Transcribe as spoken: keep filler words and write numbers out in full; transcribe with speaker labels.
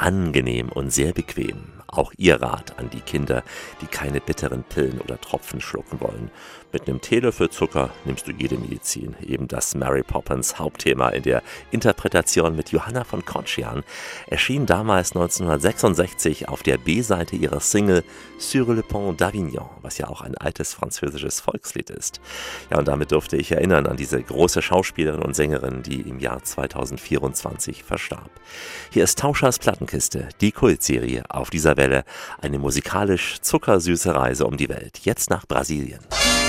Speaker 1: angenehm und sehr bequem. Auch ihr Rat an die Kinder, die keine bitteren Pillen oder Tropfen schlucken wollen. Mit einem Teelöffel Zucker nimmst du jede Medizin. Eben das Mary Poppins Hauptthema in der Interpretation mit Johanna von Kotschian erschien damals neunzehnhundertsechsundsechzig auf der B-Seite ihrer Single Sur le Pont d'Avignon, was ja auch ein altes französisches Volkslied ist. Ja, und damit durfte ich erinnern an diese große Schauspielerin und Sängerin, die im Jahr zweitausendvierundzwanzig verstarb. Hier ist Tauschers Plattenkiste, die Kultserie auf dieser Welle, eine musikalisch zuckersüße Reise um die Welt, jetzt nach Brasilien.